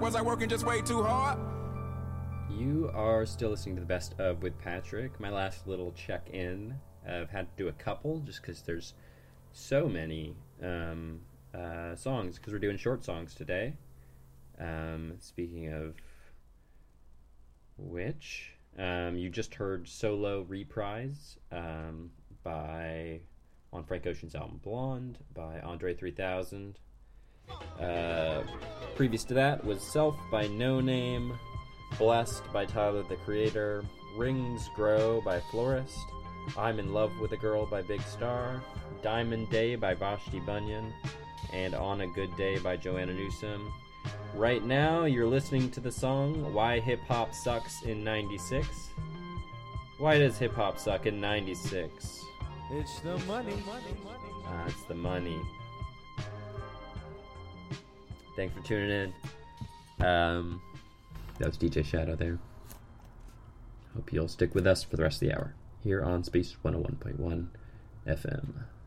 Was I working just way too hard? You are still listening to the Best of with Patrick. My last little check-in. I've had to do a couple just because there's so many songs, because we're doing short songs today. Speaking of which, you just heard Solo Reprise by on Frank Ocean's album Blonde by Andre 3000. Previous to that was Self by No Name, Blessed by Tyler the Creator, Rings Grow by Florist, I'm in Love with a Girl by Big Star, Diamond Day by Vashti Bunyan, and On a Good Day by Joanna Newsom. Right now, you're listening to the song Why Hip Hop Sucks in 96. Why does hip hop suck in 96? It's the money. It's the money. Thanks for tuning in. That was DJ Shadow there. Hope you'll stick with us for the rest of the hour here on Space 101.1 FM.